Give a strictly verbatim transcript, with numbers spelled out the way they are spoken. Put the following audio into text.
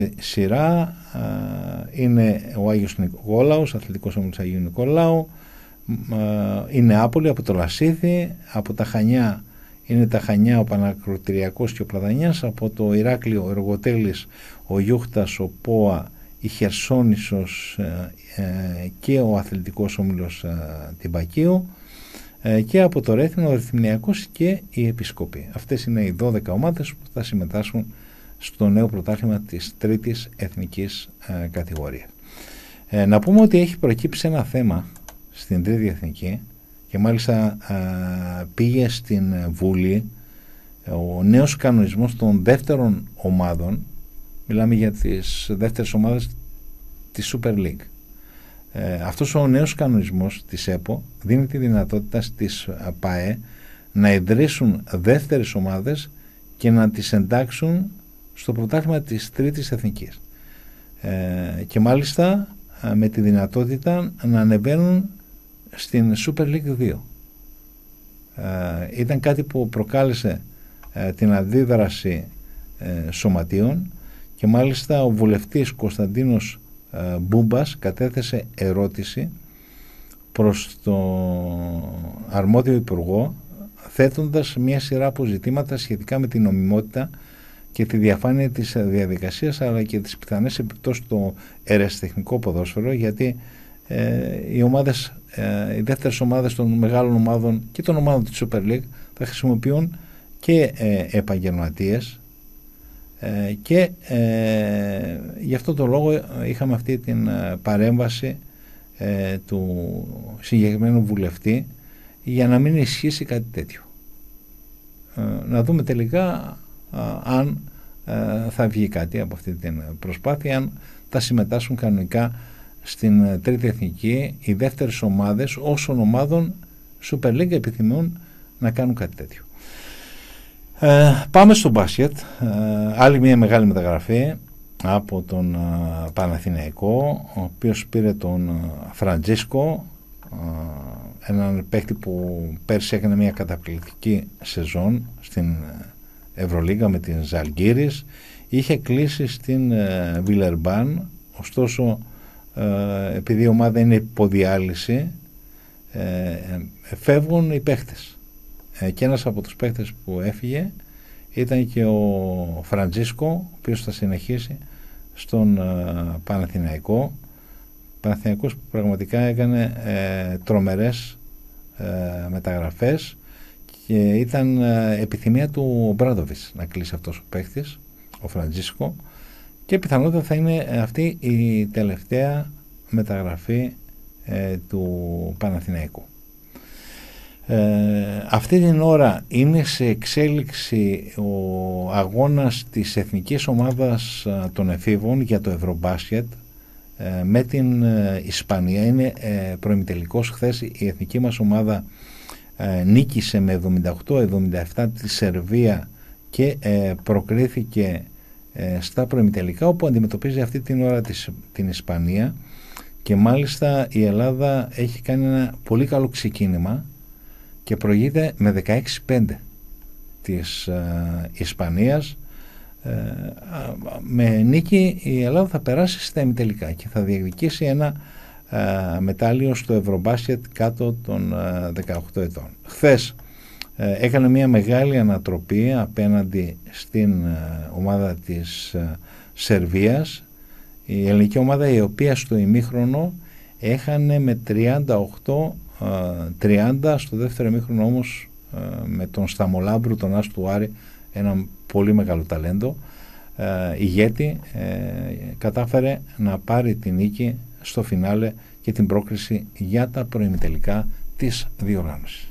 Σειρά α, είναι ο Άγιος Νικόλαος, Αθλητικός Όμιλος Αγίου Νικολάου, α, η Νεάπολη από το Λασίθι, από τα Χανιά είναι τα Χανιά, ο Πανακροτηριακός και ο Πλατανιάς, από το Ηράκλειο, ο Εργοτέλης, ο Γιούχτας, ο Πόα, η Χερσόνησος ε, ε, και ο Αθλητικός Όμιλος ε, Τυμπακίου, ε, και από το Ρέθυμνο, ο Ρυθμνιακός και η Επισκοπή. Αυτές είναι οι δώδεκα ομάδες που θα συμμετάσχουν στο νέο πρωτάθλημα της τρίτης εθνικής ε, κατηγορίας. Ε, να πούμε ότι έχει προκύψει ένα θέμα στην τρίτη εθνική και μάλιστα ε, πήγε στην Βουλή ο νέος κανονισμός των δεύτερων ομάδων. Μιλάμε για τις δεύτερες ομάδες της Super League. Ε, αυτός ο νέος κανονισμός της ΕΠΟ δίνει τη δυνατότητα στις ΠΑΕ να ιδρύσουν δεύτερες ομάδες και να τις εντάξουν στο πρωτάθλημα της τρίτης εθνικής. Ε, και μάλιστα ε, με τη δυνατότητα να ανεβαίνουν στην Super League δύο. Ε, ήταν κάτι που προκάλεσε ε, την αντίδραση ε, σωματείων, και μάλιστα ο βουλευτής Κωνσταντίνος ε, Μπούμπας κατέθεσε ερώτηση προς το αρμόδιο υπουργό, θέτοντας μια σειρά από ζητήματα σχετικά με την νομιμότητα και τη διαφάνεια της διαδικασίας, αλλά και τις πιθανές επιπτώσεις στο ερασιτεχνικό ποδόσφαιρο, γιατί ε, οι ομάδες, ε, οι δεύτερες ομάδες των μεγάλων ομάδων και των ομάδων της Super League θα χρησιμοποιούν και ε, επαγγελματίες, ε, και ε, γι' αυτό το λόγο είχαμε αυτή την ε, παρέμβαση ε, του συγκεκριμένου βουλευτή για να μην ισχύσει κάτι τέτοιο. Ε, να δούμε τελικά αν ε, θα βγει κάτι από αυτή την προσπάθεια, αν θα συμμετάσχουν κανονικά στην τρίτη εθνική οι δεύτερες ομάδες όσων ομάδων Super League επιθυμούν να κάνουν κάτι τέτοιο. Ε, πάμε στο μπάσκετ. Ε, άλλη μια μεγάλη μεταγραφή από τον ε, Παναθηναϊκό, ο οποίος πήρε τον ε, Φραντζίσκο, ε, έναν παίκτη που πέρσι έκανε μια καταπληκτική σεζόν στην Ευρωλίγα με την Ζαλγκίρις. Είχε κλείσει στην ε, Βιλερμπάν, ωστόσο ε, επειδή η ομάδα είναι υποδιάλυση, ε, ε, φεύγουν οι παίχτες, ε, και ένας από τους παίχτες που έφυγε ήταν και ο Φραντζίσκο, ο οποίος θα συνεχίσει στον ε, Παναθηναϊκό. Παναθηναϊκός που πραγματικά έκανε ε, τρομερές ε, μεταγραφές, και ήταν ε, επιθυμία του Μπράντοβιτς να κλείσει αυτός ο παίχτης, ο Φραντζίσκο, και πιθανότατα θα είναι αυτή η τελευταία μεταγραφή ε, του Παναθηναϊκού. Ε, αυτή την ώρα είναι σε εξέλιξη ο αγώνας της εθνικής ομάδας ε, των εφήβων για το Ευρωμπάσκετ ε, με την ε, Ισπανία. Είναι ε, προημιτελικός. Χθες η εθνική μας ομάδα ε, νίκησε με εβδομήντα οκτώ εβδομήντα επτά τη Σερβία και ε, προκρίθηκε ε, στα προημιτελικά, όπου αντιμετωπίζει αυτή την ώρα της, την Ισπανία, και μάλιστα η Ελλάδα έχει κάνει ένα πολύ καλό ξεκίνημα και προηγείται με δεκαέξι πέντε της ε, Ισπανίας. Ε, με νίκη η Ελλάδα θα περάσει στα ημιτελικά και θα διεκδικήσει ένα ε, μετάλλιο στο Ευρωμπάσκετ κάτω των ε, δεκαοκτώ ετών. Χθες ε, έκανε μια μεγάλη ανατροπή απέναντι στην ε, ομάδα της ε, Σερβίας, η ελληνική ομάδα, η οποία στο ημίχρονο έχανε με τριάντα οκτώ τριάντα, στο δεύτερο ημίχρονο όμως με τον Σταμολάμπρου, τον άσο του Άρη, ένα πολύ μεγάλο ταλέντο ηγέτη, κατάφερε να πάρει την νίκη στο φινάλε και την πρόκριση για τα προημιτελικά της διοργάνωσης.